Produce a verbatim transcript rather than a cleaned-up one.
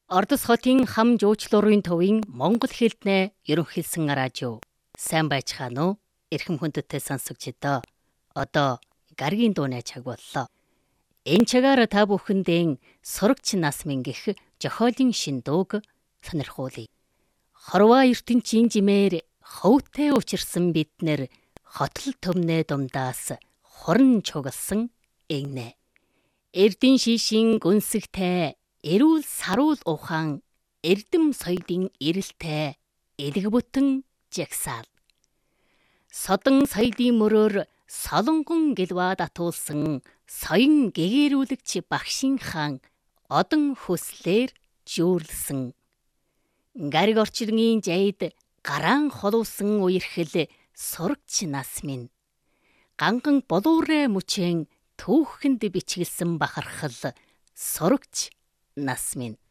Ордос хотын хам жуучлуурын төвийн Монгол хэлнээ ерөнхийлсэн радио. Сайн байцгаана уу? Эрхэм хүндэттэй сонсогчдоо. Одоо гаргийн дууны цаг боллоо. Энэ цагаар та бүхэндээ сурагч нас мингэх жохиолын шин дууг сонирхуулъя. Хорвоо ертөнцийн жимээр хөвтэй учирсан биднэр хотл төмнөө дундаас хуран чугалсан эгнэ. Эрдэн шишин гүнсгтэй эрүүл саруул ухаан эрдэм соёлын эрэлтэй элэг бүтэн жагсаал. Содон соёлын мөрөөр солонгон гэлваа татуулсан соён гэгэрүүлэгч багшин хаан одон хүслээр жүүрлсэн. Гариг орчиргийн жайд гараан холуусан үерхэл сурагч нас минь. Ганган болуурэ мөчэн түүхэнд бичгэлсэн бахархал сурагч нас минь.